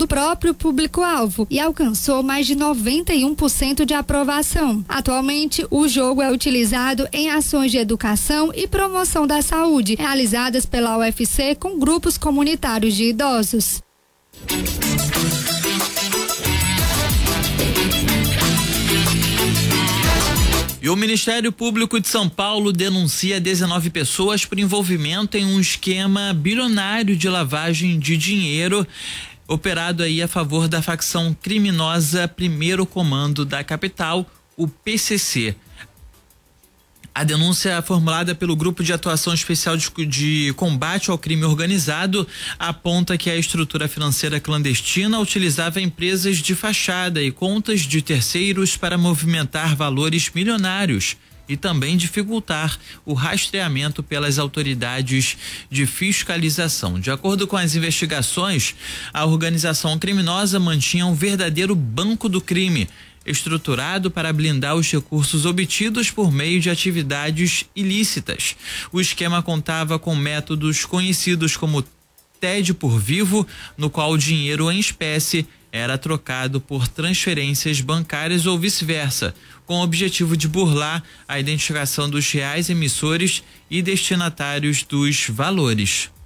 do próprio público-alvo e alcançou mais de 91% de aprovação. Atualmente, o jogo é utilizado em ações de educação e promoção da saúde, realizadas pela UFC com grupos comunitários de idosos. E o Ministério Público de São Paulo denuncia 19 pessoas por envolvimento em um esquema bilionário de lavagem de dinheiro operado aí a favor da facção criminosa Primeiro Comando da Capital, o PCC. A denúncia formulada pelo Grupo de Atuação Especial de Combate ao Crime Organizado aponta que a estrutura financeira clandestina utilizava empresas de fachada e contas de terceiros para movimentar valores milionários e também dificultar o rastreamento pelas autoridades de fiscalização. De acordo com as investigações, a organização criminosa mantinha um verdadeiro banco do crime, estruturado para blindar os recursos obtidos por meio de atividades ilícitas. O esquema contava com métodos conhecidos como TED por vivo, no qual o dinheiro em espécie era trocado por transferências bancárias ou vice-versa, com o objetivo de burlar a identificação dos reais emissores e destinatários dos valores.